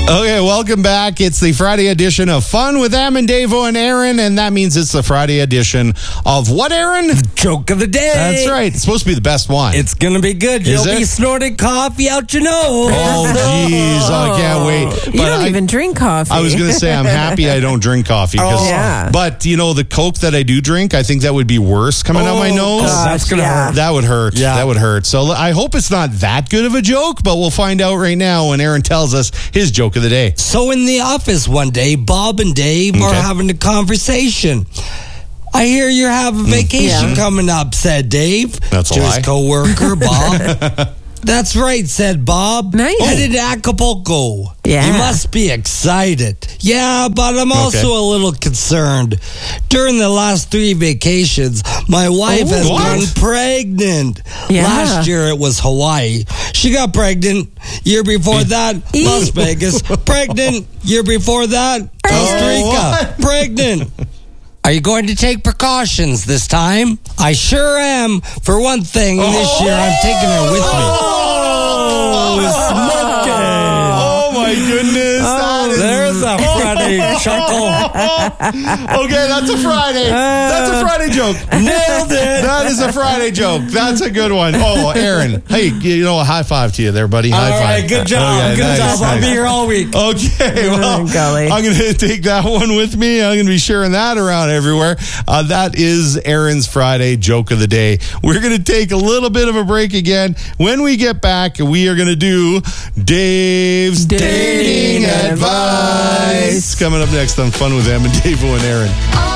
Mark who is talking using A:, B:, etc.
A: Okay, welcome back. It's the Friday edition of Fun with Em and Davo and Aaron, and that means it's the Friday edition of what, Aaron?
B: Joke of the day.
A: That's right. It's supposed to be the best one.
B: It's going to be good. You'll be snorting coffee out your nose.
A: Oh, jeez. I can't wait.
C: You don't even drink coffee.
A: I was going to say I'm happy I don't drink coffee.
C: Yeah.
A: But, you know, the Coke that I do drink, I think that would be worse coming out my nose.
B: That's going to hurt.
A: That would hurt.
B: Yeah.
A: That would hurt. So I hope it's not that good of a joke, but we'll find out right now when Aaron tells us his joke of the day.
B: So in the office one day, Bob and Dave are having a conversation. I hear you have a vacation coming up, said Dave.
A: That's a
B: to
A: lie.
B: his coworker, Bob. That's right, said Bob.
C: Nice.
B: Headed to Acapulco.
C: Yeah.
B: You must be excited. Yeah, but I'm also a little concerned. During the last 3 vacations, my wife has gotten pregnant.
C: Yeah.
B: Last year it was Hawaii. She got pregnant. Year before that, Las Vegas. Pregnant. Year before that, Costa Rica. Pregnant. Are you going to take precautions this time? I sure am. For one thing, this year I'm taking her with me.
A: Oh, my goodness.
B: There's a Friday chuckle.
A: Okay, that's a Friday. That's a Friday joke.
B: Nailed it.
A: That is a Friday joke. That's a good one. Oh, Aaron. Hey, you know, a high five to you there, buddy. High
B: All
A: five.
B: right, good job.
A: Okay,
B: Good
A: nice,
B: job. I'll
A: nice.
B: be here all week.
A: Okay, well,
C: golly.
A: I'm going to take that one with me. I'm going to be sharing that around everywhere. That is Aaron's Friday joke of the day. We're going to take a little bit of a break again. When we get back, we are going to do Dave's Dating Advice. Coming up next on Fun with Em and Davo and Aaron.